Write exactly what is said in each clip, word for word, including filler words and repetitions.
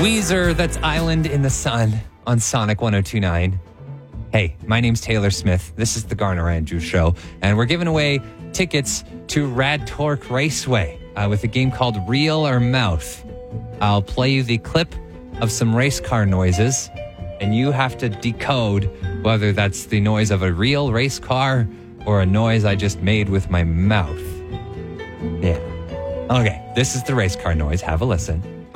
Weezer, that's Island in the Sun on Sonic one oh two point nine. Hey, my name's Taylor Smith. This is the Garner Andrews Show, and we're giving away tickets to Rad Torque Raceway uh, with a game called Reel or Mouth. I'll play you the clip of some race car noises, and you have to decode whether that's the noise of a real race car or a noise I just made with my mouth. Yeah. Okay, this is the race car noise. Have a listen. Oh,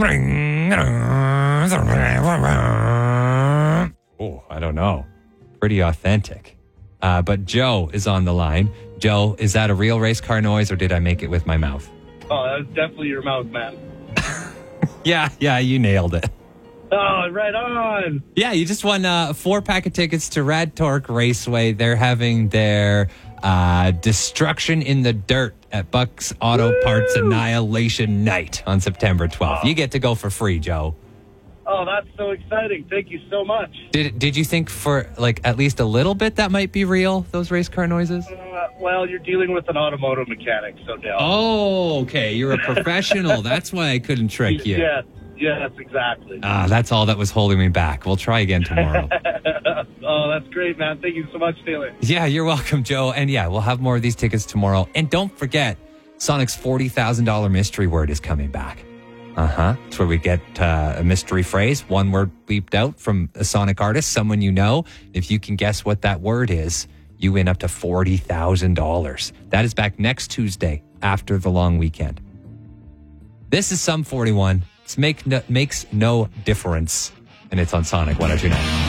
I don't know. Pretty authentic. Uh, but Joe is on the line. Joe, is that a real race car noise or did I make it with my mouth? Oh, that's definitely your mouth, man. yeah, yeah, you nailed it. Oh, right on. Yeah, you just won uh, four pack of tickets to Rad Torque Raceway. They're having their uh, Destruction in the Dirt at Buck's Auto Woo! Parts Annihilation Night on September twelfth. Oh. You get to go for free, Joe. Oh, that's so exciting. Thank you so much. Did Did you think for like at least a little bit that might be real, those race car noises? Uh, well, you're dealing with an automotive mechanic, so no. Oh, okay. You're a professional. That's why I couldn't trick you. Yes, yes, exactly. Ah, that's all that was holding me back. We'll try again tomorrow. Oh, that's great, man. Thank you so much, Taylor. Yeah, you're welcome, Joe. And yeah, we'll have more of these tickets tomorrow. And don't forget, Sonic's forty thousand dollars mystery word is coming back. Uh-huh. It's where we get uh, a mystery phrase, one word bleeped out from a Sonic artist, someone you know. If you can guess what that word is, you win up to forty thousand dollars. That is back next Tuesday after the long weekend. This is Sum forty-one. It's make no, makes no difference. And it's on Sonic one oh two point nine.